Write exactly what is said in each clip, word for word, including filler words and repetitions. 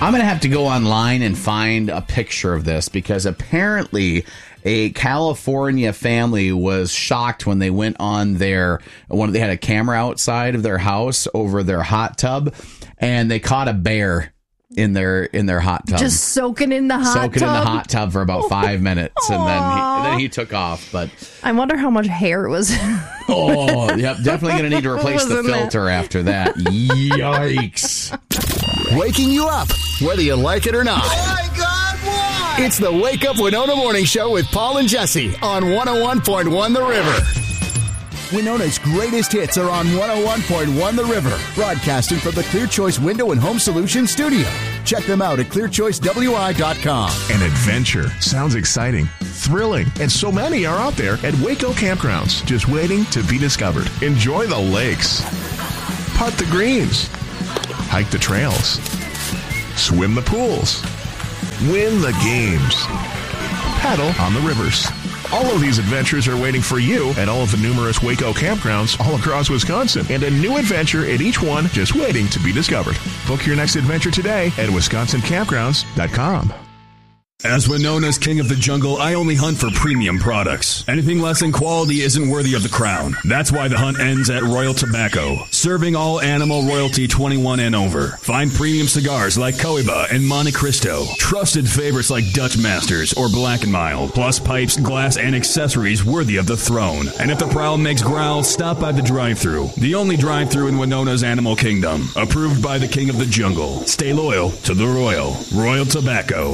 I'm going to have to go online and find a picture of this because apparently a California family was shocked when they went on their one. They had a camera outside of their house over their hot tub, and they caught a bear in their in their hot tub, just soaking in the hot soaking tub. in the hot tub for about five minutes, and then he, and then he took off. But I wonder how much hair was. oh, yep, definitely going to need to replace the filter that? after that. Yikes! Waking you up, whether you like it or not. Oh my God, why? It's the Wake Up Winona Morning Show with Paul and Jesse on one oh one point one The River. Winona's greatest hits are on one oh one point one The River, broadcasting from the Clear Choice Window and Home Solutions studio. Check them out at clear choice w i dot com. An adventure sounds exciting, thrilling, and so many are out there at Waco Campgrounds, just waiting to be discovered. Enjoy the lakes, putt the greens, hike the trails, swim the pools, win the games, paddle on the rivers. All of these adventures are waiting for you at all of the numerous Waco campgrounds all across Wisconsin, and a new adventure at each one just waiting to be discovered. Book your next adventure today at wisconsin campgrounds dot com. As Winona's king of the jungle, I only hunt for premium products. Anything less than quality isn't worthy of the crown. That's why the hunt ends at Royal Tobacco, serving all animal royalty twenty-one and over. Find premium cigars like Cohiba and Monte Cristo, trusted favorites like Dutch Masters or Black and Mild, plus pipes, glass, and accessories worthy of the throne. And if the prowl makes growl, stop by the drive-thru, the only drive-thru in Winona's animal kingdom. Approved by the king of the jungle. Stay loyal to the royal. Royal Tobacco.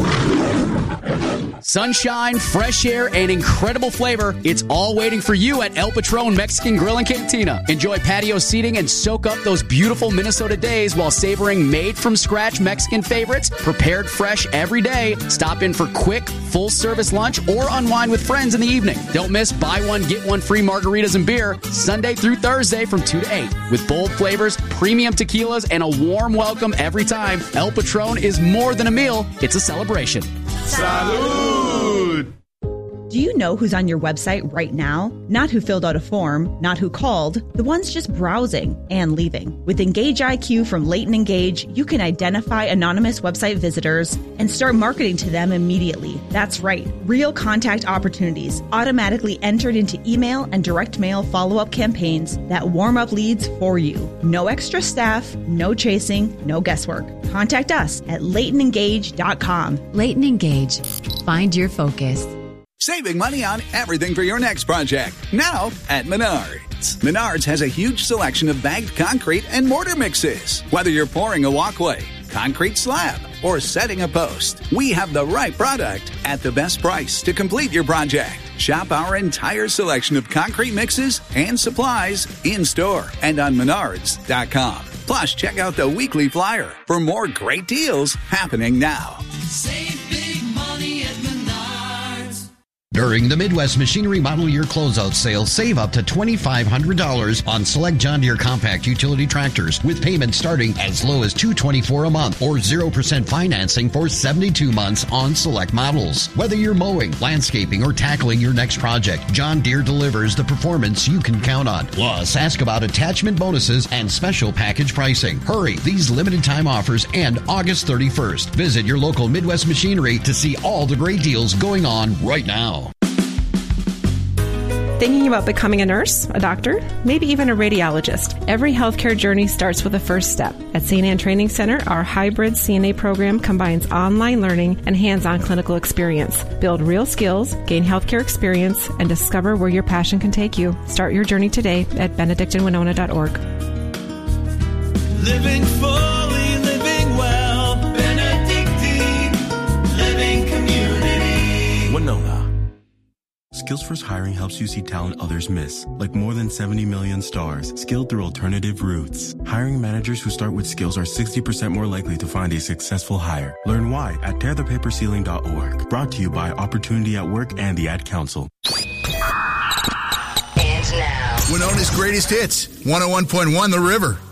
Sunshine, fresh air, and incredible flavor. It's all waiting for you at El Patron Mexican Grill and Cantina. Enjoy patio seating and soak up those beautiful Minnesota days while savoring made-from-scratch Mexican favorites, prepared fresh every day. Stop in for quick, full-service lunch or unwind with friends in the evening. Don't miss buy one, get one free margaritas and beer Sunday through Thursday from two to eight. With bold flavors, premium tequilas, and a warm welcome every time, El Patron is more than a meal. It's a celebration. Salud! Do you know who's on your website right now? Not who filled out a form, not who called, the ones just browsing and leaving. With Engage I Q from Leighton Engage, you can identify anonymous website visitors and start marketing to them immediately. That's right, real contact opportunities automatically entered into email and direct mail follow-up campaigns that warm up leads for you. No extra staff, no chasing, no guesswork. Contact us at leighton engage dot com. Leighton Engage. Find your focus. Saving money on everything for your next project. Now at Menards. Menards has a huge selection of bagged concrete and mortar mixes. Whether you're pouring a walkway, concrete slab, or setting a post, we have the right product at the best price to complete your project. Shop our entire selection of concrete mixes and supplies in-store and on menards dot com. Plus, check out the weekly flyer for more great deals happening now. Save big money at Menards. During the Midwest Machinery Model Year Closeout Sale, save up to twenty-five hundred dollars on select John Deere compact utility tractors with payments starting as low as two hundred twenty-four dollars a month or zero percent financing for seventy-two months on select models. Whether you're mowing, landscaping, or tackling your next project, John Deere delivers the performance you can count on. Plus, ask about attachment bonuses and special package pricing. Hurry, these limited time offers end August thirty-first. Visit your local Midwest Machinery to see all the great deals going on right now. Thinking about becoming a nurse, a doctor, maybe even a radiologist? Every healthcare journey starts with a first step. At Saint Anne Training Center, our hybrid C N A program combines online learning and hands-on clinical experience. Build real skills, gain healthcare experience, and discover where your passion can take you. Start your journey today at benedictine winona dot org. Living fully, living well. Benedictine Living Community. Winona. SkillsFirst Hiring helps you see talent others miss, like more than seventy million stars, skilled through alternative routes. Hiring managers who start with skills are sixty percent more likely to find a successful hire. Learn why at tear the paper ceiling dot org. Brought to you by Opportunity at Work and the Ad Council. And now, Winona's greatest hits, one oh one point one The River.